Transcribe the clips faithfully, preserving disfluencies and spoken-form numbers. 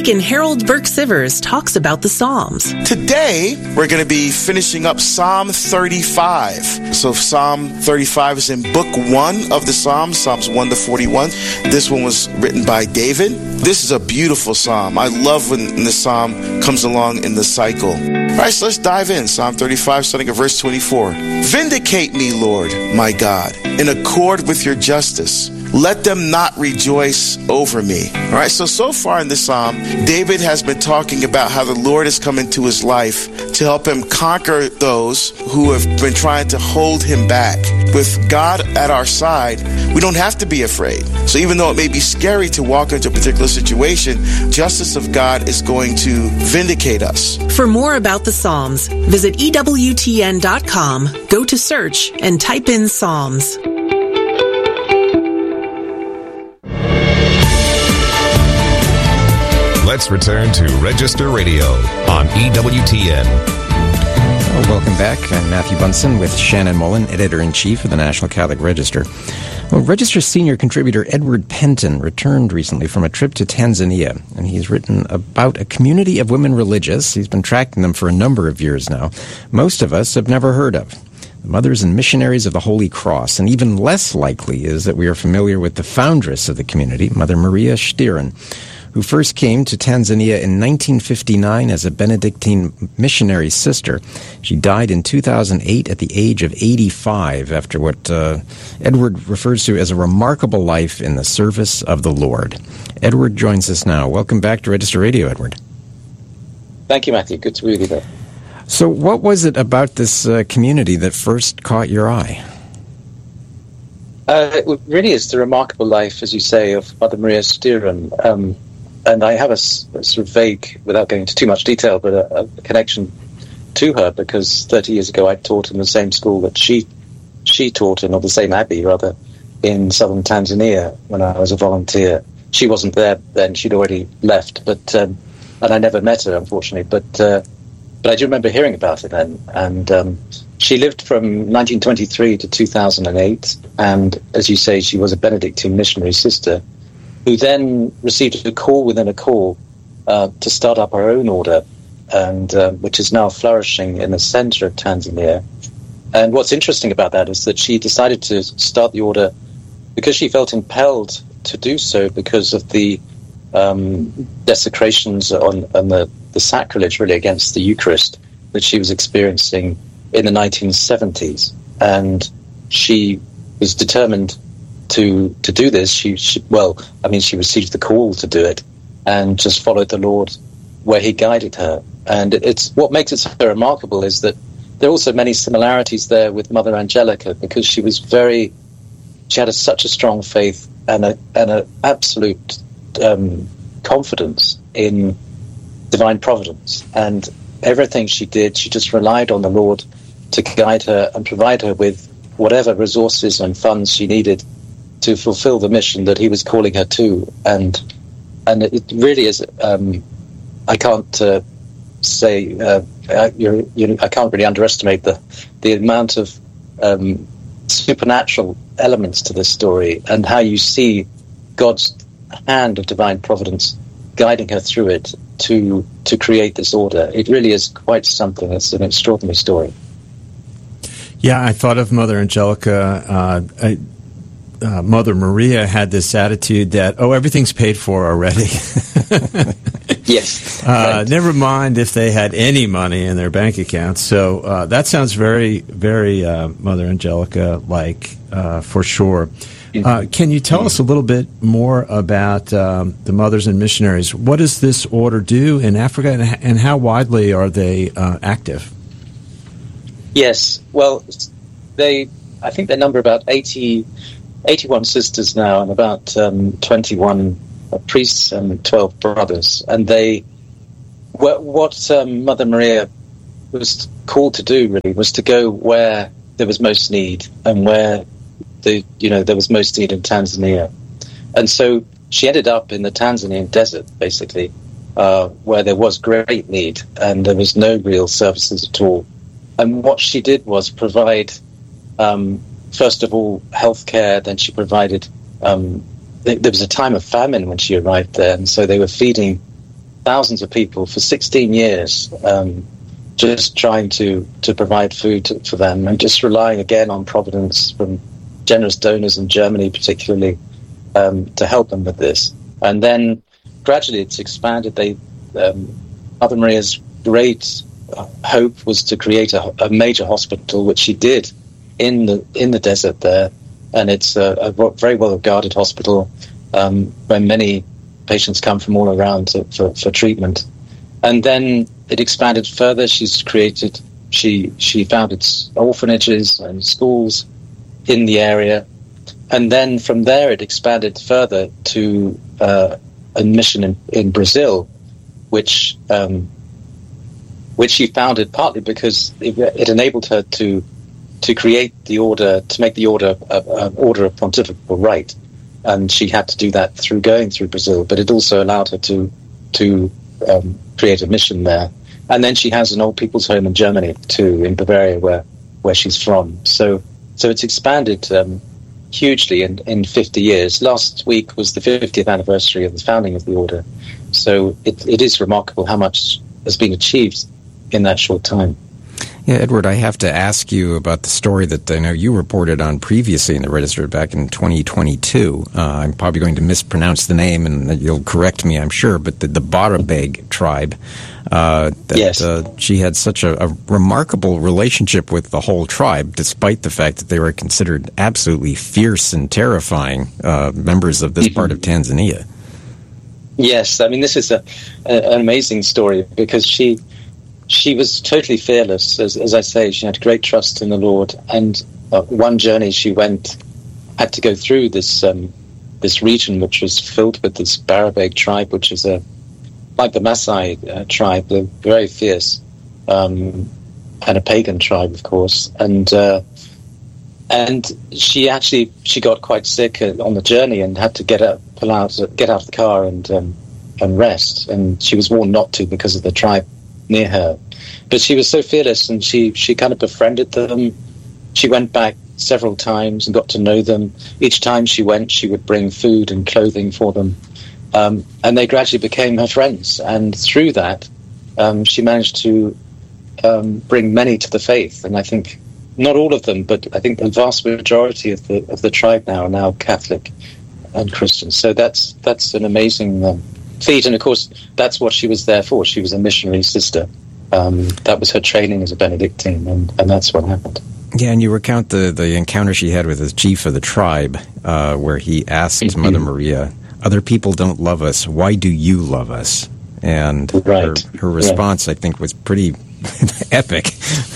Deacon Harold Burke Sivers talks about the Psalms. Today, we're going to be finishing up Psalm thirty-five. So Psalm thirty-five is in book one of the Psalms, Psalms one to forty-one. This one was written by David. This is a beautiful psalm. I love when this psalm comes along in the cycle. All right, so let's dive in. Psalm thirty-five, starting at verse twenty-four. Vindicate me, Lord, my God, in accord with your justice. Let them not rejoice over me. All right, so, so far in this psalm, David has been talking about how the Lord has come into his life to help him conquer those who have been trying to hold him back. With God at our side, we don't have to be afraid. So even though it may be scary to walk into a particular situation, justice of God is going to vindicate us. For more about the Psalms, visit E W T N dot com, go to search, and type in Psalms. Let's return to Register Radio on E W T N. Well, welcome back. I'm Matthew Bunson with Shannon Mullen, Editor-in-Chief of the National Catholic Register. Well, Register senior contributor Edward Penton returned recently from a trip to Tanzania, and he's written about a community of women religious. He's been tracking them for a number of years now. Most of us have never heard of. The Mothers and Missionaries of the Holy Cross, and even less likely is that we are familiar with the foundress of the community, Mother Maria Stieren, who first came to Tanzania in nineteen fifty-nine as a Benedictine missionary sister. She died in two thousand eight at the age of eighty-five after what uh, Edward refers to as a remarkable life in the service of the Lord. Edward joins us now. Welcome back to Register Radio, Edward. Thank you, Matthew. Good to be with you there. So what was it about this uh, community that first caught your eye? Uh, it really is the remarkable life, as you say, of Mother Maria Stieren. Um, And I have a, a sort of vague, without going into too much detail, but a, a connection to her because thirty years ago I taught in the same school that she she taught in, or the same abbey, rather, in southern Tanzania when I was a volunteer. She wasn't there then; she'd already left, but um, and I never met her, unfortunately. But uh, but I do remember hearing about it then. And um, she lived from nineteen twenty-three to two thousand eight, and as you say, she was a Benedictine missionary sister, who then received a call within a call uh, to start up her own order, and uh, which is now flourishing in the center of Tanzania. And what's interesting about that is that she decided to start the order because she felt impelled to do so because of the um, desecrations on, on the, the sacrilege, really, against the Eucharist that she was experiencing in the nineteen seventies. And she was determined to to do this. She, she well, I mean, she received the call to do it and just followed the Lord where he guided her. And it's what makes it so remarkable is that there are also many similarities there with Mother Angelica, because she was very, she had a, such a strong faith and a and an absolute um, confidence in divine providence. And everything she did, she just relied on the Lord to guide her and provide her with whatever resources and funds she needed to fulfill the mission that he was calling her to. And and it really is, um, I can't uh, say, uh, you're, you're, I can't really underestimate the, the amount of um, supernatural elements to this story and how you see God's hand of divine providence guiding her through it to to create this order. It really is quite something. It's an extraordinary story. Yeah, I thought of Mother Angelica. Uh, I, uh, Mother Maria had this attitude that, oh, everything's paid for already. Yes. Uh, right. Never mind if they had any money in their bank accounts. So uh, that sounds very, very uh, Mother Angelica-like, uh, for sure. Uh, can you tell us a little bit more about um, the Mothers and Missionaries? What does this order do in Africa, and, and how widely are they uh, active? Yes, well, they, I think they number about eighty, eighty-one sisters now, and about um, twenty-one priests and twelve brothers. And they, what, what um, Mother Maria was called to do, really, was to go where there was most need and where the, you know, there was most need in Tanzania. And so she ended up in the Tanzanian desert, basically, uh, where there was great need and there was no real services at all. And what she did was provide, um, first of all, healthcare. Then she provided, um, th- there was a time of famine when she arrived there, and so they were feeding thousands of people for sixteen years, um, just trying to, to provide food to, for them, and just relying again on providence from generous donors in Germany particularly, um, to help them with this. And then gradually it's expanded. They, um, Mother Maria's great hope was to create a, a major hospital, which she did in the in the desert there, and it's a, a very well regarded hospital um, where many patients come from all around to, for, for treatment. And then it expanded further. She's created, she she founded orphanages and schools in the area, and then from there it expanded further to uh, a mission in, in Brazil, which um, which she founded partly because it, it enabled her to to create the order, to make the order an order of pontifical right, and she had to do that through going through Brazil. But it also allowed her to to um, create a mission there. And then she has an old people's home in Germany too, in Bavaria, where where she's from. So so it's expanded um, hugely in, in fifty years. Last week was the fiftieth anniversary of the founding of the order. So it, it is remarkable how much has been achieved in that short time. Yeah, Edward, I have to ask you about the story that I know you reported on previously in the Register back in twenty twenty-two. Uh, I'm probably going to mispronounce the name, and you'll correct me, I'm sure, but the, the Barabeg tribe, uh, that yes. uh, she had such a, a remarkable relationship with the whole tribe, despite the fact that they were considered absolutely fierce and terrifying uh, members of this mm-hmm. part of Tanzania. Yes, I mean, this is a, a, an amazing story because she... She was totally fearless, as, as I say. She had great trust in the Lord. And uh, one journey she went, had to go through this um, this region, which was filled with this Barabeg tribe, which is a like the Maasai uh, tribe. They're very fierce, um, and a pagan tribe, of course. And uh, and she actually she got quite sick on the journey and had to get up, pull out, get out of the car and um, and rest. And she was warned not to because of the tribe near her, but she was so fearless, and she she kind of befriended them. She went back several times and got to know them. Each time she went, she would bring food and clothing for them, um, and they gradually became her friends. And through that, um, she managed to um, bring many to the faith. And I think not all of them, but I think the vast majority of the of the tribe now are now Catholic and Christian. So that's that's an amazing Um, feat, and of course that's what she was there for. She was a missionary sister. Um, that was her training as a Benedictine, and, and that's what happened. Yeah, and you recount the, the encounter she had with the chief of the tribe, uh, where he asked mm-hmm. Mother Maria, "Other people don't love us. Why do you love us?" And right. her, her response, yeah. I think, was pretty epic.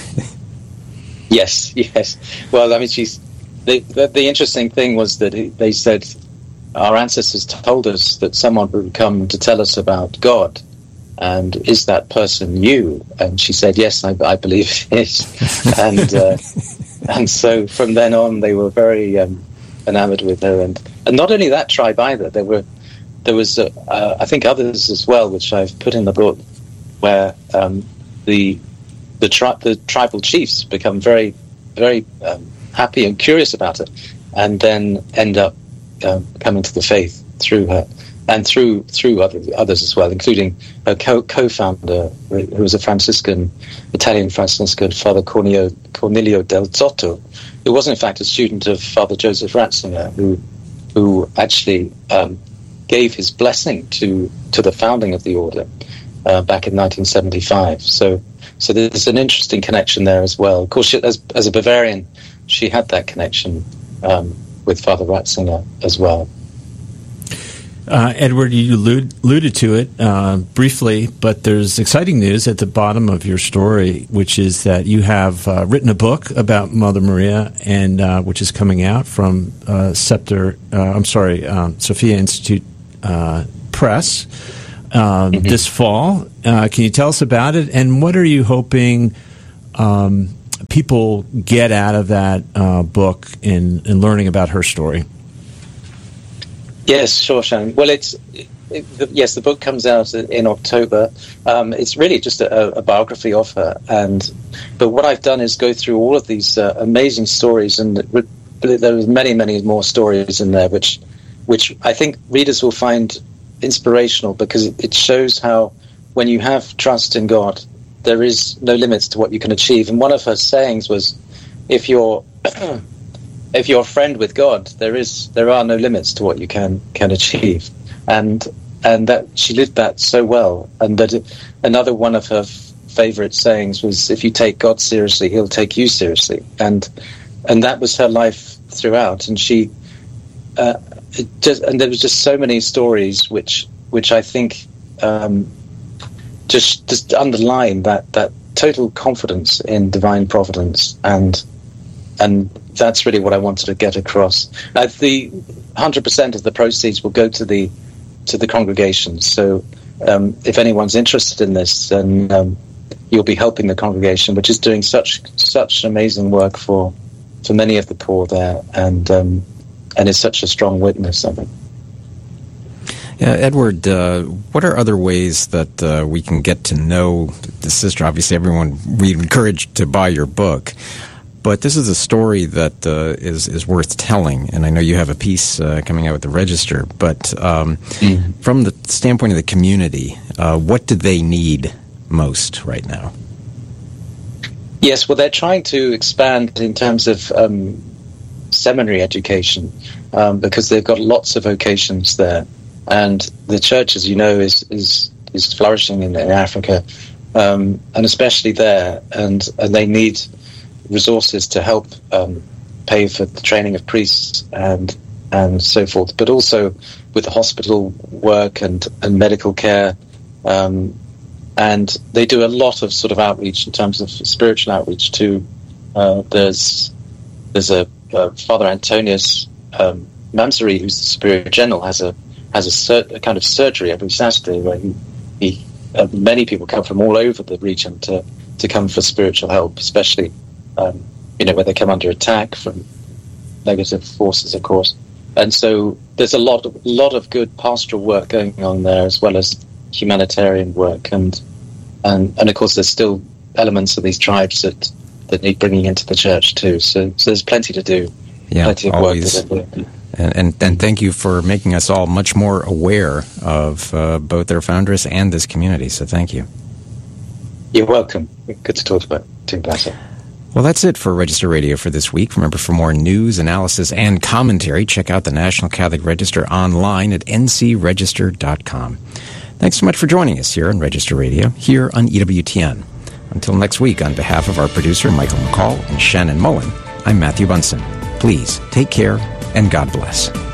Yes, yes. Well, I mean, she's the, the, the interesting thing was that they said, our ancestors told us that someone would come to tell us about God, and is that person you? And she said, yes, I, I believe it is. and uh, and so from then on, they were very um, enamored with her, and, and not only that tribe either. There were there was uh, uh, I think others as well, which I've put in the book, where um, the the, tri- the tribal chiefs become very very um, happy and curious about it, and then end up Um, coming to the faith through her, and through through other, others as well, including her co- co-founder, who was a Franciscan, Italian Franciscan, Father Cornelio, Cornelio del Zotto, who was in fact a student of Father Joseph Ratzinger, who who actually um, gave his blessing to to the founding of the order uh, back in nineteen seventy-five. So so there's an interesting connection there as well. Of course, she, as as a Bavarian, she had that connection Um, with Father Ratzinger as well. Uh, Edward, you allude, alluded to it uh, briefly, but there's exciting news at the bottom of your story, which is that you have uh, written a book about Mother Maria, and uh, which is coming out from uh, Scepter. Uh, I'm sorry, um, Sophia Institute uh, Press uh, mm-hmm. this fall. Uh, can you tell us about it, and what are you hoping Um, people get out of that uh, book in, in learning about her story? Yes, sure, Shannon. Well, it's it, the, yes, the book comes out in October. Um, it's really just a, a biography of her, and but what I've done is go through all of these uh, amazing stories, and there are many, many more stories in there, which which I think readers will find inspirational, because it shows how when you have trust in God, there is no limits to what you can achieve. And one of her sayings was, if you're if you're a friend with God, there is there are no limits to what you can can achieve. And and that she lived that so well. And that it, another one of her f- favorite sayings was, if you take God seriously, he'll take you seriously. And and that was her life throughout. And she uh, it just and there was just so many stories which which I think um, just just underline that that total confidence in divine providence. And and that's really what I wanted to get across. Uh, the one hundred percent of the proceeds will go to the to the congregation. So um, if anyone's interested in this, then um, you'll be helping the congregation, which is doing such such amazing work for for many of the poor there, and um, and is such a strong witness of it. Yeah, Edward, uh, what are other ways that uh, we can get to know the sister? Obviously, everyone, we encourage to buy your book. But this is a story that uh, is is worth telling, and I know you have a piece uh, coming out with the Register. But um, mm-hmm. from the standpoint of the community, uh, what do they need most right now? Yes, well, they're trying to expand in terms of um, seminary education um, because they've got lots of vocations there, and the church, as you know, is is is flourishing in, in Africa, um, and especially there, and and they need resources to help um, pay for the training of priests and and so forth, but also with the hospital work and, and medical care. Um, and they do a lot of sort of outreach in terms of spiritual outreach too. Uh, there's there's a uh, Father Antonius um, Mamsari, who's the Superior General, has a has a, sur- a kind of surgery every Saturday where he, he uh, many people come from all over the region to to come for spiritual help, especially Um, you know, where they come under attack from negative forces, of course. And so there's a lot of, lot of good pastoral work going on there, as well as humanitarian work. And, and, and of course, there's still elements of these tribes that, that need bringing into the church, too. So, so there's plenty to do. Yeah, plenty of always. work to do. And, and, and thank you for making us all much more aware of uh, both their foundress and this community. So thank you. You're welcome. Good to talk about too, Basil. Well, that's it for Register Radio for this week. Remember, for more news, analysis, and commentary, check out the National Catholic Register online at n c register dot com. Thanks so much for joining us here on Register Radio, here on E W T N. Until next week, on behalf of our producer, Michael McCall, and Shannon Mullen, I'm Matthew Bunson. Please take care, and God bless.